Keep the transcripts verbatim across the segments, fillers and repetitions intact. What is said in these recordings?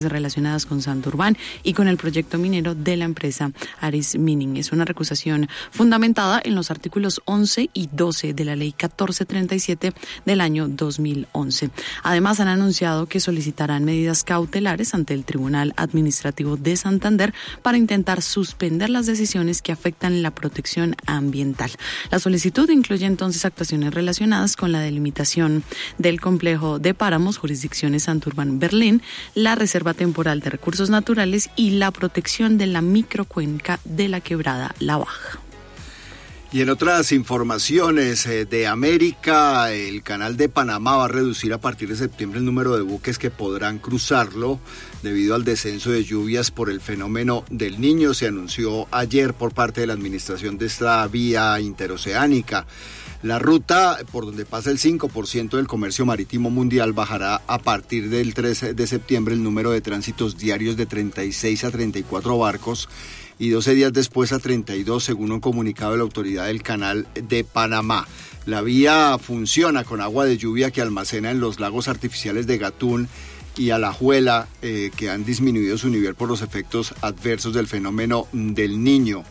relacionadas con Santurbán y con el proyecto minero de la empresa Aris Mining. Es una recusación fundamentada en los artículos once y doce de la ley catorce treinta y siete del año dos mil once. Además, han anunciado que solicitarán medidas cautelares ante el Tribunal Administrativo de Santander para intentar suspender las decisiones que afectan la protección ambiental. La solicitud incluye entonces actuaciones relacionadas con la delimitación del complejo de páramos, jurisdicciones Santurbán-Berlín, la reserva temporal de recursos naturales y la protección de la microcuenca de la quebrada La Baja. Y en otras informaciones eh, de América, el canal de Panamá va a reducir a partir de septiembre el número de buques que podrán cruzarlo debido al descenso de lluvias por el fenómeno del Niño. Se anunció ayer por parte de la administración de esta vía interoceánica. La ruta por donde pasa el cinco por ciento del comercio marítimo mundial bajará a partir del trece de septiembre el número de tránsitos diarios de treinta y seis a treinta y cuatro barcos y doce días después a treinta y dos, según un comunicado de la autoridad del canal de Panamá. La vía funciona con agua de lluvia que almacena en los lagos artificiales de Gatún y Alajuela, eh, que han disminuido su nivel por los efectos adversos del fenómeno del Niño.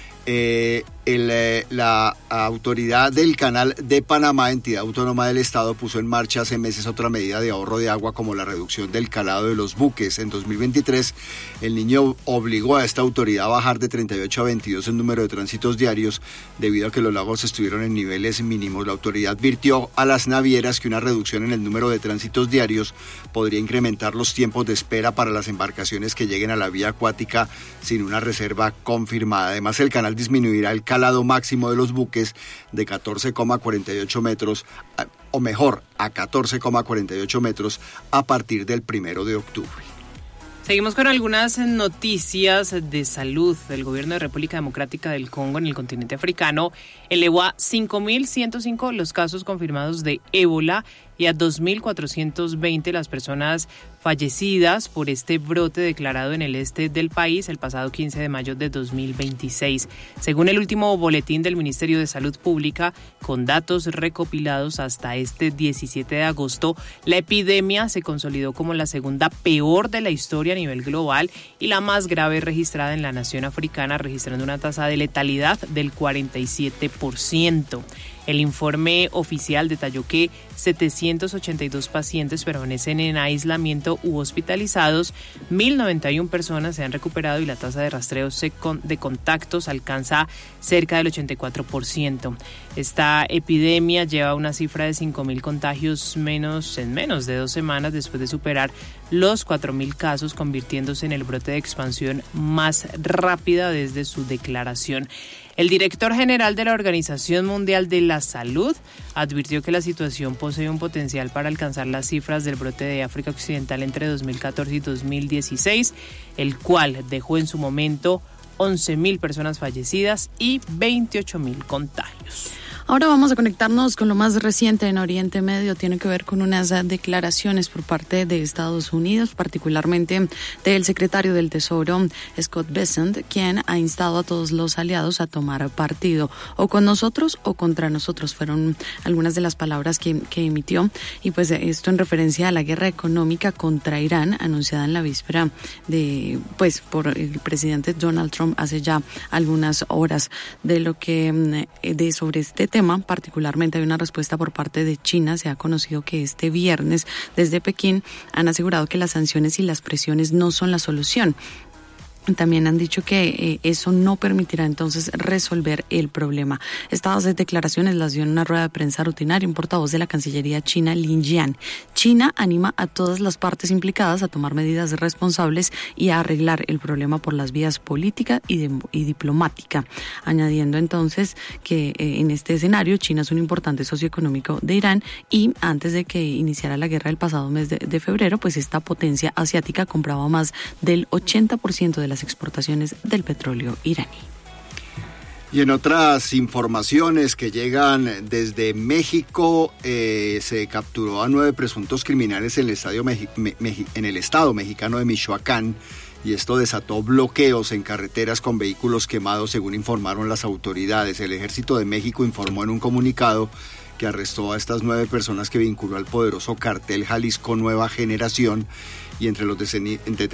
Eh, el, eh, la autoridad del canal de Panamá, entidad autónoma del estado, puso en marcha hace meses otra medida de ahorro de agua como la reducción del calado de los buques. En dos mil veintitrés, el Niño obligó a esta autoridad a bajar de treinta y ocho a veintidós el número de tránsitos diarios debido a que los lagos estuvieron en niveles mínimos. La autoridad advirtió a las navieras que una reducción en el número de tránsitos diarios podría incrementar los tiempos de espera para las embarcaciones que lleguen a la vía acuática sin una reserva confirmada. Además, el canal disminuirá el calado máximo de los buques de catorce coma cuarenta y ocho metros, o mejor, a catorce coma cuarenta y ocho metros a partir del primero de octubre. Seguimos con algunas noticias de salud. El gobierno de República Democrática del Congo en el continente africano elevó a cinco mil ciento cinco los casos confirmados de ébola y a dos mil cuatrocientos veinte las personas fallecidas por este brote declarado en el este del país el pasado quince de mayo de dos mil veintiséis. Según el último boletín del Ministerio de Salud Pública, con datos recopilados hasta este diecisiete de agosto, la epidemia se consolidó como la segunda peor de la historia a nivel global y la más grave registrada en la nación africana, registrando una tasa de letalidad del cuarenta y siete por ciento. El informe oficial detalló que setecientos ochenta y dos pacientes permanecen en aislamiento u hospitalizados, mil noventa y una personas se han recuperado y la tasa de rastreo de contactos alcanza cerca del ochenta y cuatro por ciento. Esta epidemia lleva una cifra de cinco mil contagios menos en menos de dos semanas después de superar los cuatro mil casos, convirtiéndose en el brote de expansión más rápida desde su declaración. El director general de la Organización Mundial de la Salud advirtió que la situación posee un potencial para alcanzar las cifras del brote de África Occidental entre dos mil catorce y dos mil dieciséis, el cual dejó en su momento once mil personas fallecidas y veintiocho mil contagios. Ahora vamos a conectarnos con lo más reciente en Oriente Medio. Tiene que ver con unas declaraciones por parte de Estados Unidos, particularmente del secretario del Tesoro, Scott Bessent, quien ha instado a todos los aliados a tomar partido, o con nosotros o contra nosotros, fueron algunas de las palabras que, que emitió. Y pues esto en referencia a la guerra económica contra Irán, anunciada en la víspera de, pues, por el presidente Donald Trump hace ya algunas horas. De lo que, de sobre este tema, Tema, particularmente hay una respuesta por parte de China. Se ha conocido que este viernes desde Pekín han asegurado que las sanciones y las presiones no son la solución. También han dicho que eh, eso no permitirá entonces resolver el problema. Estas declaraciones las dio en una rueda de prensa rutinaria un portavoz de la Cancillería china, Lin Jian. China anima a todas las partes implicadas a tomar medidas responsables y a arreglar el problema por las vías política y, de, y diplomática, añadiendo entonces que eh, en este escenario China es un importante socio económico de Irán y antes de que iniciara la guerra el pasado mes de, de febrero, pues esta potencia asiática compraba más del ochenta por ciento de las exportaciones del petróleo iraní. Y en otras informaciones que llegan desde México, eh, se capturó a nueve presuntos criminales en el, estadio Meji- Me- Me- en el estado mexicano de Michoacán, y esto desató bloqueos en carreteras con vehículos quemados, según informaron las autoridades. El Ejército de México informó en un comunicado que arrestó a estas nueve personas que vinculó al poderoso cartel Jalisco Nueva Generación y entre los detenidos